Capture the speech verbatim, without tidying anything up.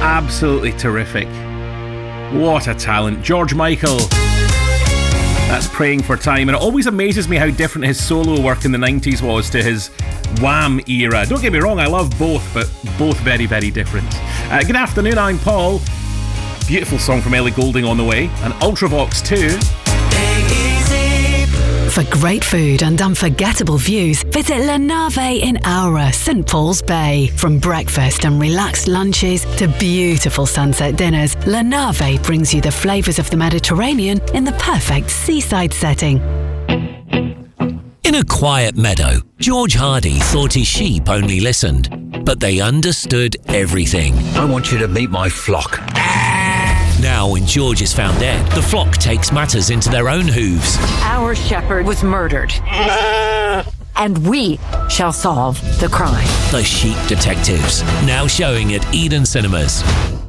Absolutely terrific. What a talent. George Michael. That's Praying for Time. And it always amazes me how different his solo work in the nineties was to his Wham era. Don't get me wrong, I love both, but both very, very different. Uh, good afternoon, I'm Paul. Beautiful song from Ellie Goulding on the way. And Ultravox too. For great food and unforgettable views, visit La Nave in Aura, St Paul's Bay. From breakfast and relaxed lunches to beautiful sunset dinners, La Nave brings you the flavours of the Mediterranean in the perfect seaside setting. In a quiet meadow, George Hardy thought his sheep only listened, but they understood everything. I want you to meet my flock. Now, when George is found dead, the flock takes matters into their own hooves. Our shepherd was murdered, and we shall solve the crime. The Sheep Detectives, now showing at Eden Cinemas.